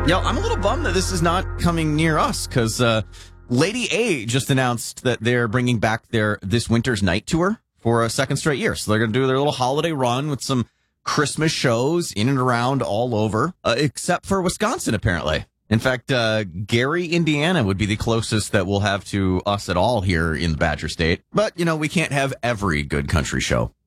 Yo, I'm a little bummed that this is not coming near us because Lady A just announced that they're bringing back their This Winter's Night tour for a second straight year. So they're going to do their little holiday run with some Christmas shows in and around all over, except for Wisconsin, apparently. In fact, Gary, Indiana would be the closest that we'll have to us at all here in the Badger State. But, we can't have every good country show